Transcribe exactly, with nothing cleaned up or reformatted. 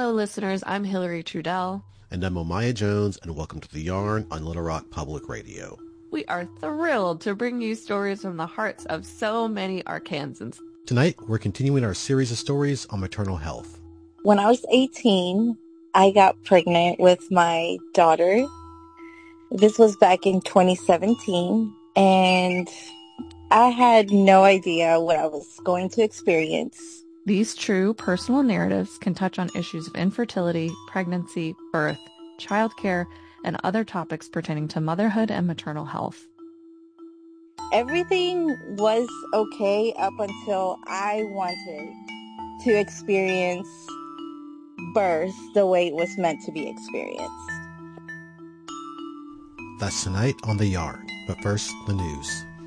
Hello, listeners. I'm Hillary Trudell. And I'm Omaya Jones, and welcome to The Yarn on Little Rock Public Radio. We are thrilled to bring you stories from the hearts of so many Arkansans. Tonight, we're continuing our series of stories on maternal health. When I was eighteen, I got pregnant with my daughter. This was back in twenty seventeen, and I had no idea what I was going to experience. These true personal narratives can touch on issues of infertility, pregnancy, birth, childcare, and other topics pertaining to motherhood and maternal health. Everything was okay up until I wanted to experience birth the way it was meant to be experienced. That's tonight on The Yarn, but first, the news.